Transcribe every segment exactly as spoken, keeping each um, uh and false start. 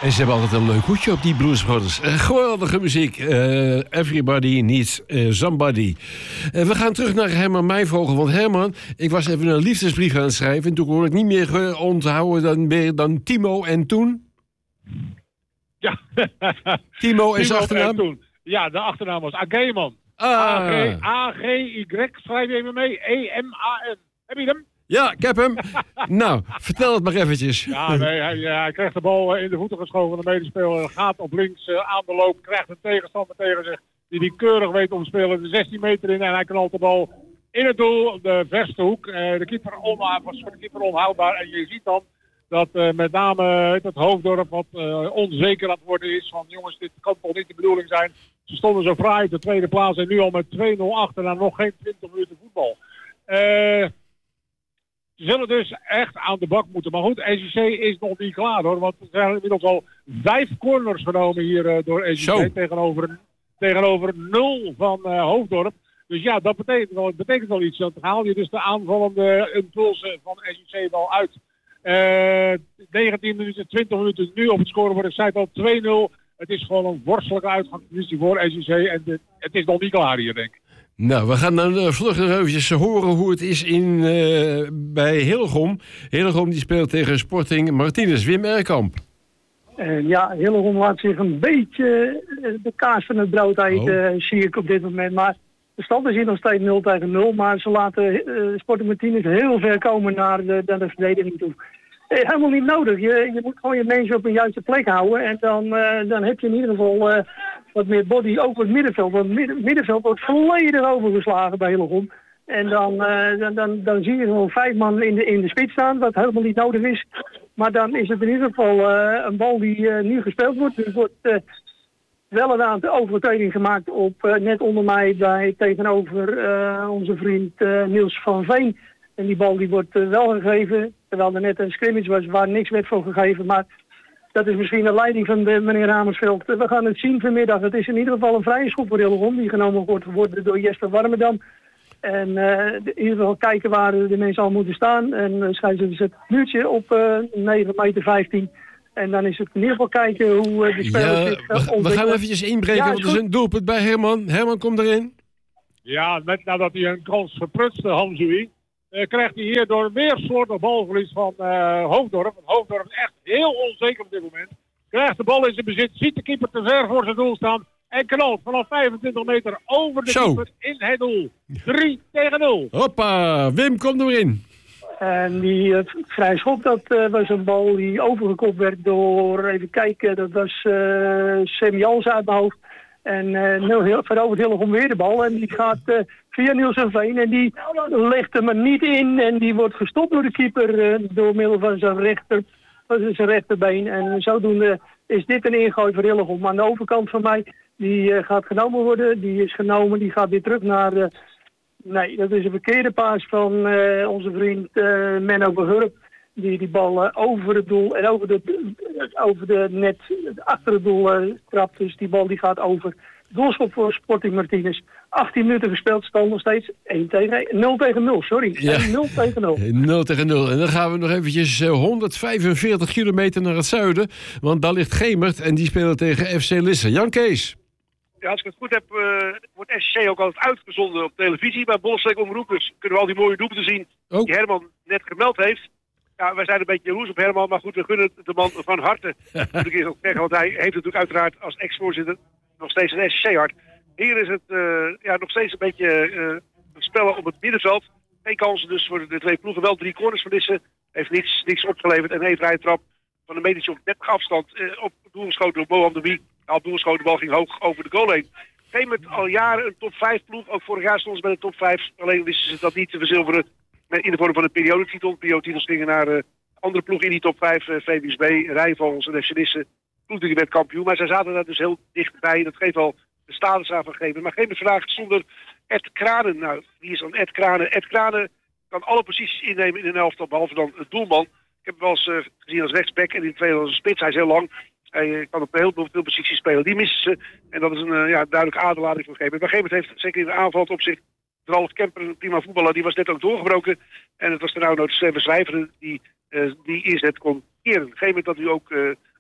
En ze hebben altijd een leuk hoedje op, die Blues Brothers. Uh, geweldige muziek. Uh, everybody needs uh, somebody. Uh, we gaan terug naar Herman Meijvogel. Want Herman, ik was even een liefdesbrief aan het schrijven. En toen kon ik niet meer onthouden dan, meer dan Timo en toen. Ja. Timo en zijn achternaam? Ja, de achternaam was Ageman. Ah. A G Y, schrijf je even mee. E M A N. Heb je hem? Ja, ik heb hem. Nou, vertel het maar eventjes. Ja, nee, hij, hij krijgt de bal in de voeten geschoven van de medespeler. Gaat op links uh, aan de loop. Krijgt een tegenstander tegen zich. Die die keurig weet omspelen. De zestien meter in en hij knalt de bal in het doel. De verste hoek. Uh, de keeper onha- was voor de keeper onhoudbaar. En je ziet dan dat uh, met name het Hoofddorp wat uh, onzeker aan het worden is. Van jongens, dit kan toch niet de bedoeling zijn. Ze stonden zo fraai op de tweede plaats. En nu al met twee nul achter na nog geen twintig minuten voetbal. Eh... Uh, Ze zullen dus echt aan de bak moeten. Maar goed, S C C is nog niet klaar hoor. Want er zijn inmiddels al vijf corners genomen hier uh, door S C C. Tegenover, tegenover nul van uh, Hoofddorp. Dus ja, dat betekent wel, het betekent wel iets. Dan haal je dus de aanvallende impulsen van S C C wel uit. Uh, negentien minuten, twintig minuten nu op het scorebord. Ik zei het al, twee nul. Het is gewoon een worstelijke uitgangspositie voor S C C. En de, het is nog niet klaar hier, denk ik. Nou, we gaan dan uh, vlug nog eventjes horen hoe het is in, uh, bij Hillegom. Hillegom die speelt tegen Sporting Martinez. Wim Erkamp. Uh, ja, Hillegom laat zich een beetje uh, de kaas van het brood eten, oh. uh, zie ik op dit moment. Maar de stand is hier nog steeds nul tegen nul. Maar ze laten uh, Sporting Martinez heel ver komen naar de, naar de verdediging toe. Uh, helemaal niet nodig. Je, je moet gewoon je mensen op een juiste plek houden. En dan, uh, dan heb je in ieder geval uh, wat meer body over het middenveld. Want het midden, middenveld wordt volledig overgeslagen bij Hillegom. En dan, uh, dan, dan, dan zie je gewoon vijf man in de, in de spits staan, wat helemaal niet nodig is. Maar dan is het in ieder geval uh, een bal die uh, nu gespeeld wordt. Dus wordt uh, wel een aantal overtreding gemaakt op uh, net onder mij bij tegenover uh, onze vriend uh, Niels van Veen. En die bal die wordt uh, wel gegeven, terwijl er net een scrimmage was waar niks werd voor gegeven. Maar dat is misschien de leiding van de, meneer Amersveld. We gaan het zien vanmiddag. Het is in ieder geval een vrije schop voor Hillegom, die genomen wordt worden door Jesper Warmerdam. En uh, in ieder geval kijken waar de mensen al moeten staan. En uh, schijnen ze het muurtje op uh, negen meter vijftien. En dan is het in ieder geval kijken hoe uh, de spelers ja, zich uh, ontwikkelen. We gaan eventjes inbreken, ja, want er is een doelpunt bij Herman. Herman, kom erin. Ja, net nadat hij een kans verprutste, Hamzoui, uh, krijgt hij hier door weer soorten balverlies van uh, Hoofddorp. Hoofddorp is echt heel onzeker op dit moment. Krijgt de bal in zijn bezit, ziet de keeper te ver voor zijn doel staan. En knalt vanaf vijfentwintig meter over de Zo. keeper in het doel. drie tegen nul. Hoppa, Wim, kom erin. En die uh, vrije schop, dat uh, was een bal die overgekopt werd door, even kijken, dat was uh, Sam Jans uit mijn hoofd. En uh, verovert Hillegom weer de bal. En die gaat uh, via Niels van Veen. En die legt hem er niet in. En die wordt gestopt door de keeper uh, door middel van zijn, rechter, van zijn rechterbeen. En zodoende is dit een ingooi voor Hillegom. Maar aan de overkant van mij, die uh, gaat genomen worden. Die is genomen, die gaat weer terug naar... Uh, nee, dat is een verkeerde paas van uh, onze vriend uh, Menno Behurp. Die die bal uh, over het doel en over de, uh, over de net achter het doel uh, trapt. Dus die bal die gaat over. Doelschop voor Sporting Martinez. achttien minuten gespeeld, stand nog steeds één tegen nul tegen nul, sorry. Ja. nul tegen nul. nul tegen nul. En dan gaan we nog eventjes uh, honderdvijfenveertig kilometer naar het zuiden. Want daar ligt Gemert en die spelen tegen F C Lisse. Jan Kees. Ja, als ik het goed heb, uh, wordt S C C ook altijd uitgezonden op televisie bij Bolstreek Omroep. Dus kunnen we al die mooie doelpunten zien Oh. die Herman net gemeld heeft. Ja, wij zijn een beetje jaloers op Herman, maar goed, we gunnen de man van harte. Moet ik eerst ook zeggen, want hij heeft natuurlijk uiteraard als ex-voorzitter nog steeds een S C C-hart. Hier is het uh, ja, nog steeds een beetje uh, spellen op het middenveld. Geen kansen dus voor de twee ploegen. Wel drie corners verlissen. Heeft niks, niks opgeleverd. En een vrije trap van een metertje op dertig afstand. Uh, op doel geschoten door Bohan de Wie. Nou, op doel geschoten, de bal ging hoog over de goal heen. Geen met al jaren een top vijf ploeg. Ook vorig jaar stonden ze bij de top vijf. Alleen wisten ze dat niet te verzilveren in de vorm van een periodetitel. De periodetitels gingen naar uh, andere ploegen in die top vijf. Uh, V B S B, Rijnvogels en F C Lisse. Ploeg die werd kampioen. Maar zij zaten daar dus heel dichtbij. Dat geeft al de status aan van geven. Maar geen vraag zonder Ed Kranen. Nou, wie is dan Ed Kranen? Ed Kranen kan alle posities innemen in een elftal, behalve dan het doelman. Ik heb hem wel eens uh, gezien als rechtsback en in de tweede als een spits. Hij is heel lang. Hij uh, kan op heel veel posities spelen. Die missen ze. En dat is een uh, ja, duidelijke aderlating van geven. Maar Gemert heeft zeker in de aanval op zich Ralf Kemper, een prima voetballer, die was net ook doorgebroken. En het was de nou nooit Sven Schrijveren die uh, die inzet kon keren. Gemert dat nu ook uh,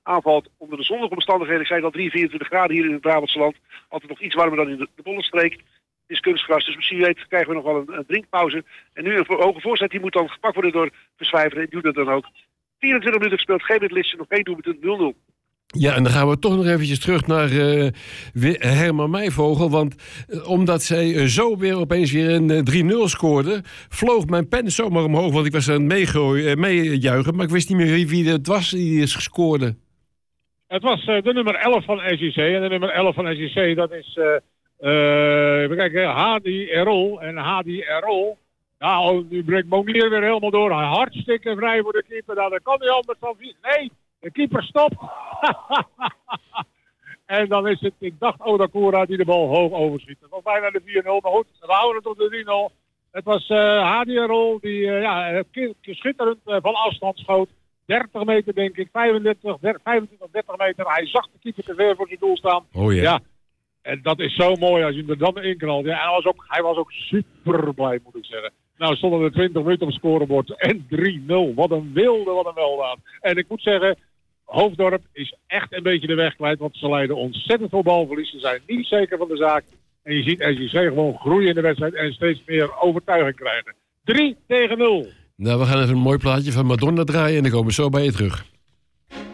aanvalt onder de zonnige omstandigheden. Ik zei al drie, vierentwintig graden hier in het Brabantse land. Altijd nog iets warmer dan in de, de Bollenstreek. Het is kunstgras, dus misschien weet, krijgen we nog wel een, een drinkpauze. En nu een hoge voorzet, die moet dan gepakt worden door Verswijveren. En doet dat dan ook. vierentwintig minuten gespeeld, geen Lidlitsen, nog geen doelpunt, nul nul. Ja, en dan gaan we toch nog eventjes terug naar uh, Herman Meijvogel. Want uh, omdat zij uh, zo weer opeens weer een uh, drie nul scoorde, vloog mijn pen zomaar omhoog. Want ik was aan het meegooien, uh, meejuichen, maar ik wist niet meer wie, wie het was die scoorde. Het was uh, de nummer elf van S J C. En de nummer elf van S J C, dat is, uh, uh, even kijken, Hadi Errol. En Hadi Errol, nou, nu breekt Monier weer helemaal door. Hartstikke vrij voor de keeper. Nou, dat kan niet anders dan vier. Nee, de keeper stopt. En dan is het, ik dacht Odakura die de bal hoog overschiet. Het was bijna de vier nul, maar goed, we houden het op de drie nul. Het was uh, Hadi Errol die uh, ja, schitterend uh, van afstand schoot. dertig meter denk ik, vijfendertig, vijfentwintig, dertig meter. Hij zag de keeper te ver voor zijn doel staan. Oh ja. Ja. En dat is zo mooi als je hem er dan in knalt. Ja, en hij was ook, hij was ook super blij, moet ik zeggen. Nou stonden er twintig minuten op het scorebord en drie nul. Wat een wilde, wat een weldaad. En ik moet zeggen, Hoofddorp is echt een beetje de weg kwijt. Want ze leiden ontzettend veel balverlies. Ze zijn niet zeker van de zaak. En je ziet S J C gewoon groeien in de wedstrijd en steeds meer overtuiging krijgen. drie tegen nul. Nou, we gaan even een mooi plaatje van Madonna draaien en dan komen we zo bij je terug.